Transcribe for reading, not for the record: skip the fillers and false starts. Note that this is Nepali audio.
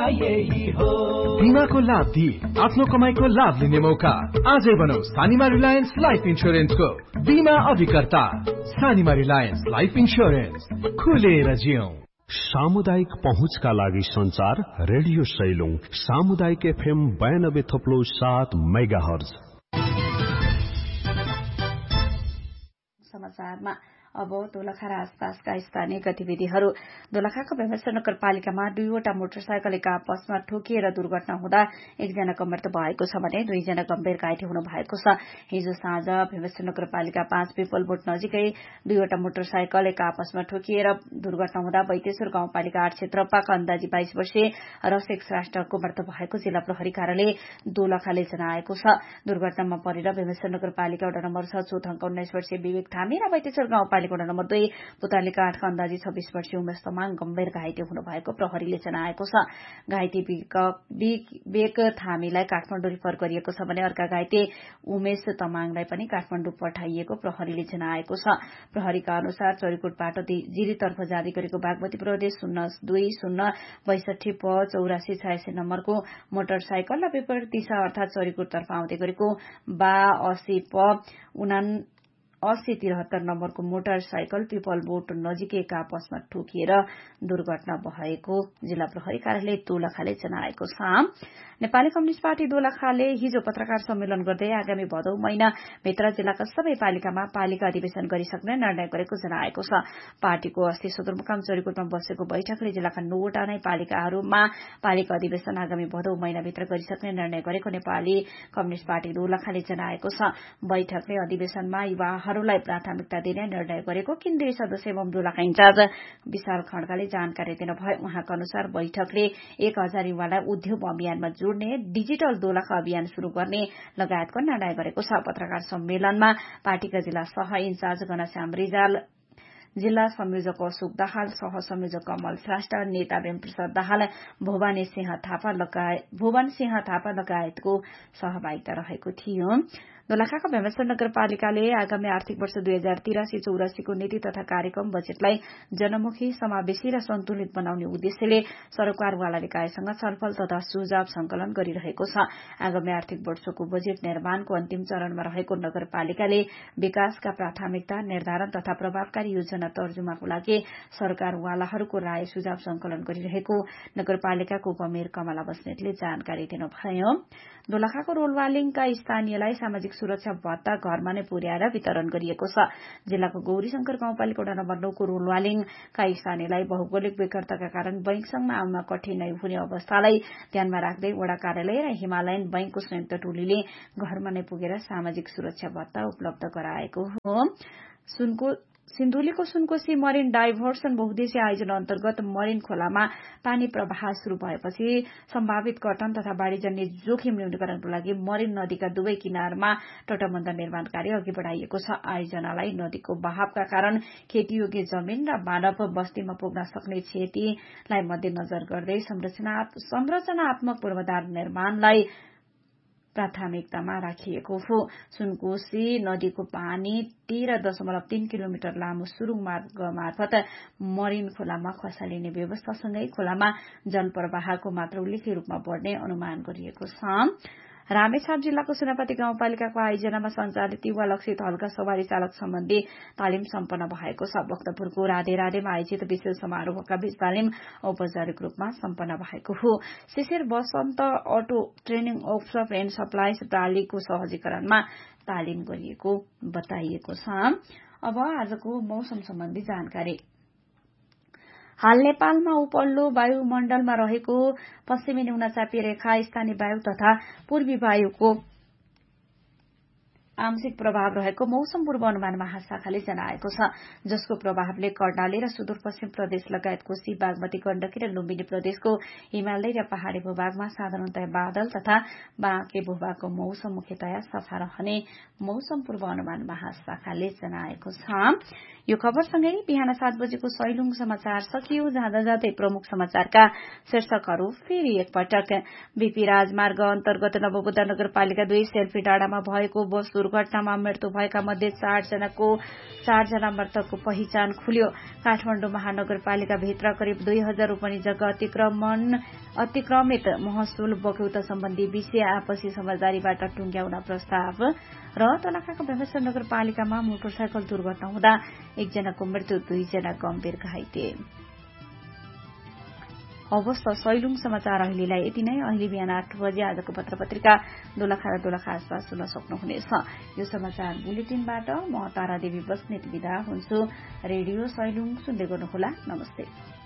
यही हो। बीमाको लाभ दिई आफ्नो कमाईको लाभ लिने मौका। आजै बनौ सानिमा रिलायन्स लाइफ इन्स्योरेन्सको बीमा अभिकर्ता। सानिमा रिलायन्स लाइफ इन्स्योरेन्स, खुलेर जियौं। सामुदायिक पहुँचका लागि संचार रेडियो सैलुङ सामुदायिक FM 92.7 मेगाहर्ज। समाचारमा अब दोलखा र आसपासका स्थानीय गतिविधिहरू। दोलखाको व्यवस्था नगरपालिकामा 2वटा मोटरसाइकल एक आपसमा ठोकिएर दुर्घटना हुँदा एकजनाको मृत्यु भएको छ भने 2 जना गम्भीर घाइते हुनु भएको छ। हिजो साँझ व्यवस्था नगरपालिका 5 पिपलबोट नजिकै 2वटा मोटरसाइकल एक आपसमा ठोकिएर दुर्घटना हुँदा बैतेश्वर गाउँपालिका 8 क्षेत्रपाका अन्दाजी 22 वर्षीय रसिक श्रेष्ठको मृत्यु भएको जिल्ला प्रहरी कार्यालय दोलखाले जनाएको छ। दुर्घटनामा परेर व्यवस्था नगरपालिका वडा नम्बर 6 चौथाङका 19 वर्षीय विवेक थामी र बैतेश्वर गाउँपालिका वडा नम्बर 2 पुतालिका 8 का अन्दाजी 26 वर्षीय उमेश तमाङ गम्भीर घाइते हुनुभएको प्रहरीले जनाएको छ। घाइते विवेक थामीलाई काठमाडौँ रिफर गरिएको छ भने अर्का घाइते उमेश तमाङलाई पनि काठमाडौँ पठाइएको प्रहरीले जनाएको छ। प्रहरीका अनुसार चौरीकोटबाट जिरीतर्फ जाँदै गरेको बागमती प्रदेश 02-062 प 8486 नम्बरको मोटरसाइकल र विपरीत दिशा अर्थात चौरीकोटतर्फ आउँदै गरेको 82 प 8073 नम्बरको मोटरसाइकल पिपलबोट नजिकै एक आपसमा ठोकिएर दुर्घटना भएको जिल्ला प्रहरी कार्यालय दोलखाले जनाएको छ। नेपाली कम्युनिष्ट पार्टी दोलखाले हिजो पत्रकार सम्मेलन गर्दै आगामी भदौ महिना भित्र जिल्लाका सबै पालिकामा पालिका अधिवेशन गरिसक्ने निर्णय गरेको जनाएको छ। पार्टीको अस्ति सदरमुकाम चौरीकोटमा बसेको बैठकले जिल्लाका 9वटा नै पालिकाहरूमा पालिका अधिवेशन आगामी भदौ महिनाभित्र गरिसक्ने निर्णय गरेको नेपाली कम्युनिष्ट पार्टी दोलखाले जनाएको छ। बैठकले अधिवेशनमा युवाहरूलाई प्राथमिकता दिने निर्णय गरेको केन्द्रीय सदस्य एवं दोलखा इन्चार्ज विशाल खड्काले जानकारी दिनुभयो। उहाँका अनुसार बैठकले 1000 युवालाई उद्योग अभियानमा जोड्ने डिजिटल दोलखा अभियान शुरू गर्ने लगायतको निर्णय गरेको छ। पत्रकार सम्मेलनमा पार्टीका जिल्ला सह इन्चार्ज घनश्याम रिजाल, जिल्ला संयोजक अशोक दाहाल, सह संयोजक कमल श्रेष्ठ, नेता प्रेमप्रसाद दाहाल, भुवन सिंह थापा लगायतको सहभागिता रहेको थियो। दोलखाको व्यवस्था नगरपालिकाले आगामी आर्थिक वर्ष 2083-84 को नीति तथा कार्यक्रम बजेटलाई जनमुखी, समावेशी र सन्तुलित बनाउने उद्देश्यले सरकारवाला निकायसँग छलफल तथा सुझाव संकलन गरिरहेको छ। आगामी आर्थिक वर्षको बजेट निर्माणको अन्तिम चरणमा रहेको नगरपालिकाले विकासका प्राथमिकता निर्धारण तथा प्रभावकारी योजना तर्जुमाको लागि सरकारवालाहरूको राय सुझाव संकलन गरिरहेको नगरपालिकाको उपमेयर कमला बस्नेतले जानकारी दिनुभयो। दोलखाको रोलवालिङका स्थानीयलाई सामाजिक सुरक्षा भत्ता घरमा नै पुर्याएर वितरण गरिएको छ। जिल्लाको गौरीशंकर गाउँपालिका वडा नम्बर 9 को रोलवालिङका स्थानीयलाई भौगोलिक बेकरताका कारण बैंकसँगमा आउन कठिनाई हुने अवस्थालाई ध्यानमा राख्दै वडा कार्यालय र हिमालयन बैंकको संयुक्त टोलीले घरमा नै पुगेर सामाजिक सुरक्षा भत्ता उपलब्ध गराएको हो। सिन्धुलीको सुनकोशी मरिन डाइभर्सन बहुद्देश्य आयोजना अन्तर्गत मरिन खोलामा पानी प्रवाह शुरू भएपछि सम्भावित कटन तथा बाढ़ीजन्य जोखिम न्यूनीकरणको लागि मरिन नदीका दुवै किनारमा तटबन्ध निर्माण कार्य अघि बढ़ाइएको छ। आयोजनालाई नदीको बहावका कारण खेतीयोग्य जमीन र मानव बस्तीमा पुग्न सक्ने क्षतिलाई मध्यनजर गर्दै संरचनात्मक पूर्वाधार निर्माणलाई प्राथमिकतामा राखिएको हो। सुनकोशी नदीको पानी 13.3 किलोमिटर लामो सुरुङ मार्ग मार्फत मरिन खोलामा खसालिने व्यवस्थासँगै खोलामा जल प्रवाहको मात्रा उल्लेख्य रूपमा बढ़ने अनुमान गरिएको छ। रामेछाप जिल्लाको सुनापति गाउँपालिकाको आयोजनामा सञ्चालित युवा लक्षित हल्का सवारी चालक सम्बन्धी तालिम सम्पन्न भएको छ। भक्तपुरको राधे राधेमा आयोजित विशेष समारोहका बीच तालिम औपचारिक रूपमा सम्पन्न भएको हो। शिशिर बसन्त auto training workshop and supplies प्रालीको सहजीकरणमा तालिम गरिएको बताइएको छ। अब आजको मौसम सम्बन्धी जानकारी। हाल नेपालमा उपल्लो वायुमण्डलमा रहेको पश्चिमी न्यूनचापी रेखा स्थानीय वायु तथा पूर्वी वायुको आंशिक प्रभाव रहेको मौसम पूर्वानुमान महाशाखाले जनाएको छ, जसको प्रभावले कर्णाली र सुदूरपश्चिम प्रदेश लगायत कोशी, बागमती, गण्डकी र लुम्बिनी प्रदेशको हिमालय र पहाड़ी भूभागमा साधारणतया बादल तथा बाँके भूभागको मौसम मुख्यतया सफा रहने मौसम पूर्वानुमान महाशाखाले जनाएको छ। यो खबरसँगै बिहान 7 बजेको सैलुङ समाचार सकियो। जाँदा जाँदै प्रमुख समाचारका शीर्षकहरू फेरि एकपटक। बीपी राजमार्ग अन्तर्गत नवबुद्ध नगरपालिका 2 सेल्फी डाँडामा भएको बस दुर्घटनामा मृत्यु भएका मध्ये 4 जना मृतकको पहिचान खुल्यो। काठमाडौँ महानगरपालिका भित्र करिब 2000 रोपनी जग्गा अतिक्रमित महसुल बक्यौता सम्बन्धी विषय आपसी समझदारीबाट टुंग्याउन प्रस्ताव र दोलखाको व्यवस्था नगरपालिकामा मोटरसाइकल दुर्घटना हुँदा 1 जनाको मृत्यु 2 जना गम्भीर घाइते। अवस्था सैलुङ समाचार अहिलेलाई यति नै। अहिले बिहान 8 बजे आजको पत्र पत्रिका दोलखा र दोलखा आसपास सुन्न सक्नुहुनेछ। यो समाचार बुलेटिनबाट म तारा देवी बस्नेत बिदा हुन्छु। रेडियो सैलुङ सुन्दै गर्नुहोला। नमस्ते।